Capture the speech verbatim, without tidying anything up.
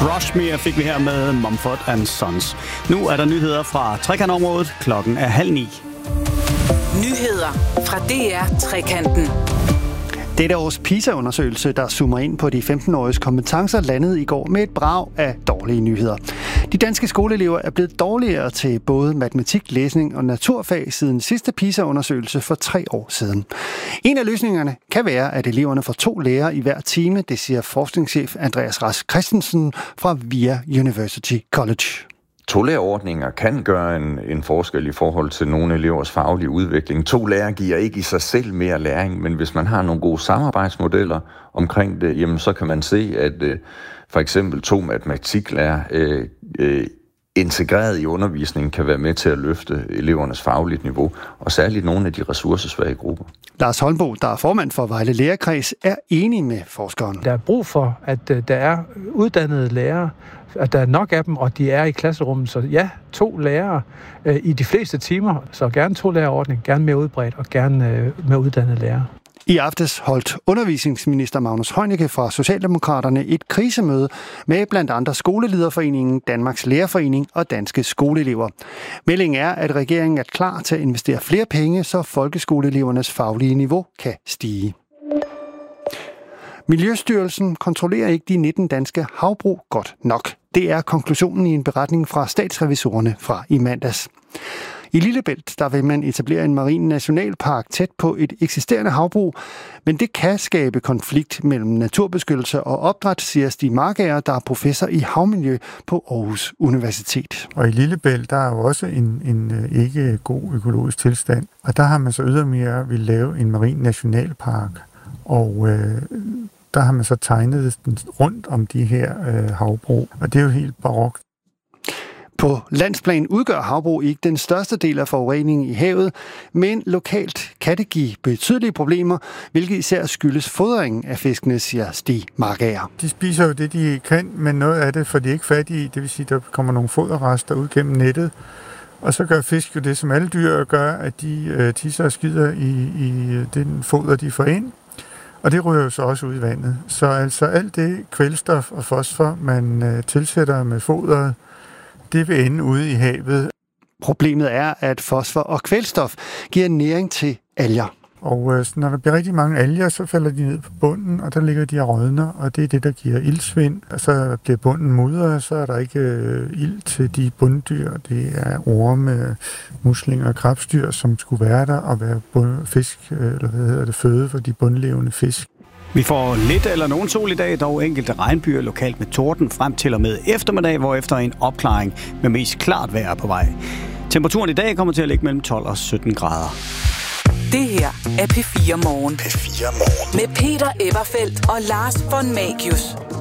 Rush Me fik vi her med Mumford and Sons. Nu er der nyheder fra trekantområdet. Klokken er halv ni. Nyheder fra D R Trekanten. Dette års PISA-undersøgelse, der zoomer ind på de femten-åriges kompetencer, landede i går med et brag af dårlige nyheder. De danske skoleelever er blevet dårligere til både matematik, læsning og naturfag siden sidste PISA-undersøgelse for tre år siden. En af løsningerne kan være, at eleverne får to lærere i hver time, det siger forskningschef Andreas Rask Christensen fra V I A University College. To-lærerordninger kan gøre en, en forskel i forhold til nogle elevers faglige udvikling. To lærer giver ikke i sig selv mere læring, men hvis man har nogle gode samarbejdsmodeller omkring det, jamen så kan man se, at øh, for eksempel to matematiklærer øh, øh, integreret i undervisningen kan være med til at løfte elevernes faglige niveau, og særligt nogle af de ressourcesvage grupper. Lars Holmbo, der er formand for Vejle Lærerkreds, er enig med forskeren. Der er brug for, at uh, der er uddannede lærere, at der er nok af dem, og de er i klasserummet. Så ja, to lærere uh, i de fleste timer, så gerne to lærerordning, gerne mere udbredt og gerne uh, med uddannede lærere. I aftes holdt undervisningsminister Magnus Heunicke fra Socialdemokraterne et krisemøde med blandt andre Skolelederforeningen, Danmarks Lærerforening og Danske Skoleelever. Meldingen er, at regeringen er klar til at investere flere penge, så folkeskoleelevernes faglige niveau kan stige. Miljøstyrelsen kontrollerer ikke de nitten danske havbrug godt nok. Det er konklusionen i en beretning fra statsrevisorerne fra i mandags. I Lillebælt, der vil man etablere en marin nationalpark tæt på et eksisterende havbrug, men det kan skabe konflikt mellem naturbeskyttelse og opdræt, siger Stig Markager, der er professor i havmiljø på Aarhus Universitet. Og i Lillebælt, der er jo også en, en ikke god økologisk tilstand, og der har man så ydermere vil lave en marin nationalpark, og øh, der har man så tegnet rundt om de her øh, havbrug, og det er jo helt barokt. På landsplan udgør havbrug ikke den største del af forureningen i havet, men lokalt kan det give betydelige problemer, hvilket især skyldes fodringen af fiskene, siger Stig Markager. De spiser jo det, de kan, men noget af det får de ikke fat i. Det vil sige, at der kommer nogle foderrester ud gennem nettet. Og så gør fisk jo det, som alle dyr gør, at de øh, tisser og skider i, i den foder, de får ind. Og det ryger jo så også ud i vandet. Så altså alt det kvælstof og fosfor, man øh, tilsætter med foderet, det vil ende ude i havet. Problemet er, at fosfor og kvælstof giver næring til alger. Og øh, når der bliver rigtig mange alger, så falder de ned på bunden, og der ligger de og rådner, og det er det, der giver iltsvind. Og så bliver bunden mudret, så er der ikke øh, ild til de bunddyr. Det er orme, muslinger og krebsdyr, som skulle være der og være bund, fisk, eller hvad hedder det, føde for de bundlevende fisk. Vi får lidt eller nogen sol i dag, dog enkelte regnbyer lokalt med torden frem til og med eftermiddag, hvorefter en opklaring med mest klart vejr på vej. Temperaturen i dag kommer til at ligge mellem tolv og sytten grader. Det her er P fire Morgen. P fire Morgen. Med Peter Everfeldt og Lars von Magius.